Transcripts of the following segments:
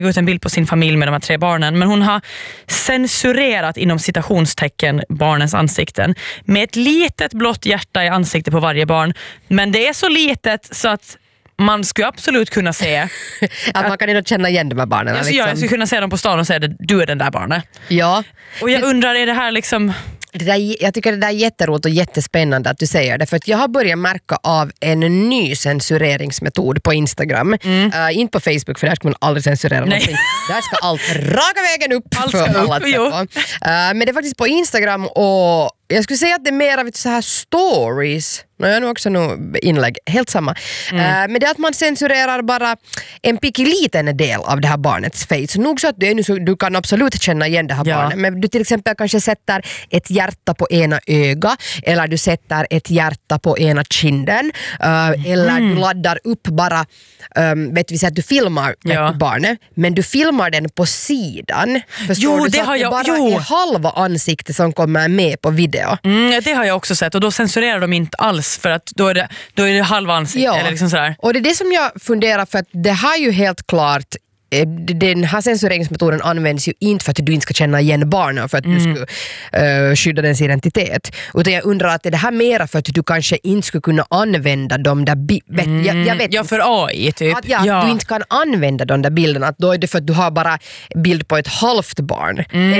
ut en bild på sin familj med de här 3 barnen, men hon har censurerat inom citationstecken barnens ansikten med ett litet blått hjärta i ansiktet på varje barn, men det är så litet så att man skulle absolut kunna se att man kan inte känna igen de här barnen. Liksom. Jag skulle kunna se dem på stan och säga att du är den där barnet. Ja. Och jag undrar, är det här liksom... Jag tycker det där är jätteroligt och jättespännande att du säger det, för att jag har börjat märka av en ny censureringsmetod på Instagram. Inte på Facebook, för där ska man aldrig censurera någonting. Där ska allt raka vägen upp allt för ska alla upp, att se på. Men det är faktiskt på Instagram, och jag skulle säga att det är mer av ett så här stories. Jag är nog också inlägg, helt samma. Men det är att man censurerar bara en liten del av det här barnets face. Nog så att du kan absolut känna igen det här barnet. Men du till exempel kanske sätter ett hjärta på ena öga, eller du sätter ett hjärta på ena kinden, eller du laddar upp bara, vet vi säger att du filmar barnet, men du filmar den på sidan. Förstår du? Det har jag. Bara är halva ansiktet som kommer med på video. Det har jag också sett, och då censurerar de inte alls, för att då är det halva ansiktet. Eller liksom sådär. Och det är det som jag funderar, för att det här ju helt klart, den här censureringsmetoden används ju inte för att du inte ska känna igen barnen, för att du ska skydda dens identitet, utan jag undrar att är det här mera för att du kanske inte skulle kunna använda dem där jag vet för AI typ. Att du inte kan använda de där bilderna, att då är det för att du har bara bild på ett halvt barn,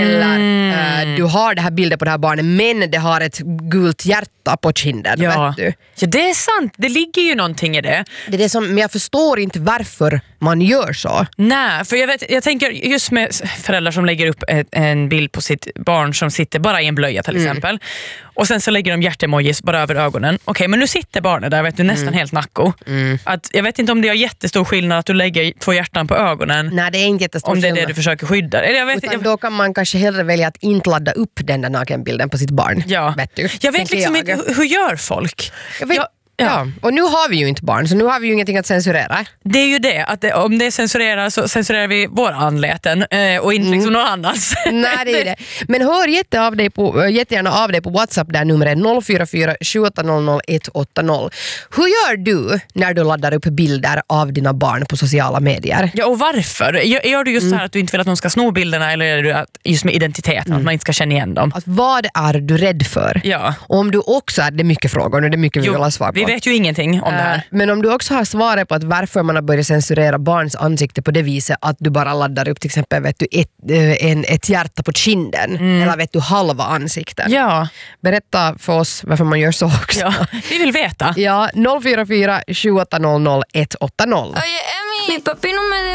eller du har det här bilden på det här barnet, men det har ett gult hjärta på kinden, vet du. Ja, det är sant, det ligger ju någonting i det. Det är det som, men jag förstår inte varför man gör så. Nej, för jag tänker just med föräldrar som lägger upp en bild på sitt barn som sitter bara i en blöja till exempel. Och sen så lägger de hjärtemojis bara över ögonen. Okej, men nu sitter barnet där, vet du, nästan helt nacko. Att, jag vet inte om det är jättestor skillnad att du lägger 2 hjärtan på ögonen. Nej, det är inte jättestor om det är skillnad. det du försöker skydda. Då kan man kanske hellre välja att inte ladda upp den där nakenbilden på sitt barn. Ja. Vet du? Jag vet liksom inte, hur gör folk? Ja, och nu har vi ju inte barn, så nu har vi ju ingenting att censurera. Det är ju det, att om det censurerar så censurerar vi våra anleten och inte liksom någon annans. Nej, det är det. Men hör jättegärna av dig på WhatsApp, där numret är 044 780 180. Hur gör du när du laddar upp bilder av dina barn på sociala medier? Ja, och varför? Gör du just så här att du inte vill att någon ska sno bilderna, eller är det just med identiteten, att man inte ska känna igen dem? Att vad är du rädd för? Ja. Och om du också är det mycket frågor, och det är mycket vi vill ha svar på. Vi vet ju ingenting om det här. Men om du också har svaret på att varför man har börjat censurera barns ansikte på det viset, att du bara laddar upp till exempel, vet du, ett hjärta på kinden, eller vet du, halva ansikten. Ja. Berätta för oss varför man gör så också. Ja, vi vill veta. Ja, 044 780 180. Oye, Emi, mi papi no me